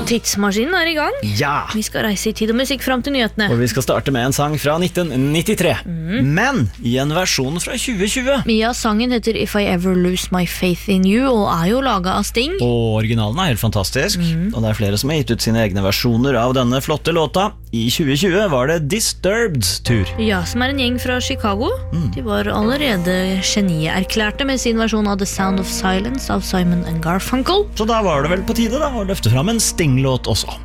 Tidsmaskinen er i gang. Ja! Vi skal reise i tid og musikk frem til nyhetene. Og vi skal starte med en sang fra 1993. Men i en versjon fra 2020. Ja, sangen heter If I Ever Lose My Faith in You, og er jo laget av Sting. Og originalen er helt fantastisk. Og det er flere som har gitt ut sine egne versjoner av denne flotte låta. I 2020 var det Disturbed tur. Ja, som er en gjeng fra Chicago. De var allerede genierklærte med sin versjon av The Sound of Silence av Simon & Garfunkel. Så da var det vel på tide da å løfte fram en Sting-låt også.